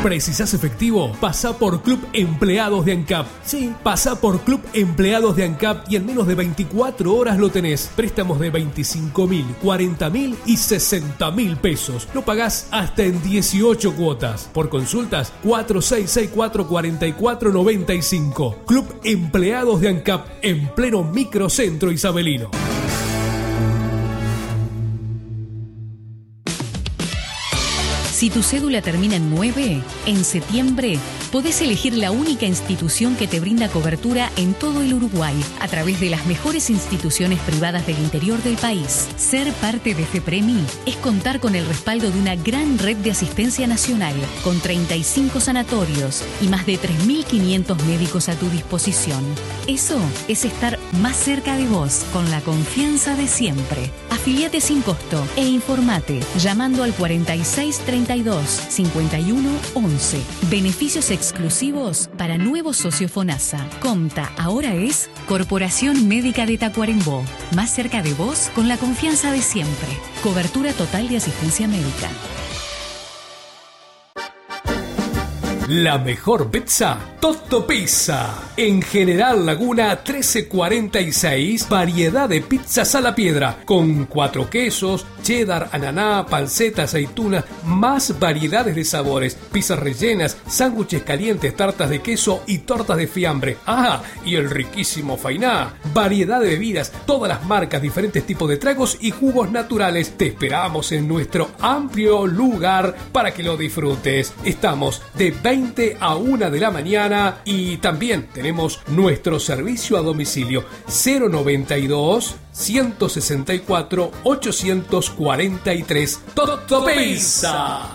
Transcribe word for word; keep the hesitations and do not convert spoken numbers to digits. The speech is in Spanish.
¿Precisás efectivo? Pasá por Club Empleados de ANCAP. Sí, pasá por Club Empleados de ANCAP y en menos de veinticuatro horas lo tenés. Préstamos de veinticinco mil, cuarenta mil y sesenta mil pesos. Lo pagás hasta en dieciocho cuotas. Por consultas, cuatro seis seis cuatro, cuatro cuatro nueve cinco. Club Empleados de ANCAP, en pleno microcentro isabelino. Si tu cédula termina en nueve, en septiembre podés elegir la única institución que te brinda cobertura en todo el Uruguay a través de las mejores instituciones privadas del interior del país. Ser parte de FEPREMI es contar con el respaldo de una gran red de asistencia nacional con treinta y cinco sanatorios y más de tres mil quinientos médicos a tu disposición. Eso es estar más cerca de vos con la confianza de siempre. Afiliate sin costo e informate llamando al cuarenta y seis treinta y dos cincuenta y uno once. Beneficios exclusivos para nuevos socios FONASA. Comta ahora es Corporación Médica de Tacuarembó. Más cerca de vos con la confianza de siempre. Cobertura total de asistencia médica. La mejor pizza, Toto Pizza. En General Laguna trece cuarenta y seis, variedad de pizzas a la piedra, con cuatro quesos, cheddar, ananá, panceta, aceituna, más variedades de sabores, pizzas rellenas, sándwiches calientes, tartas de queso y tortas de fiambre. Ah, y el riquísimo fainá. Variedad de bebidas, todas las marcas, diferentes tipos de tragos y jugos naturales. Te esperamos en nuestro amplio lugar para que lo disfrutes. Estamos de veinte a una de la mañana y también tenemos nuestro servicio a domicilio cero noventa y dos, ciento sesenta y cuatro, ochocientos cuarenta y tres. Toto Pizza.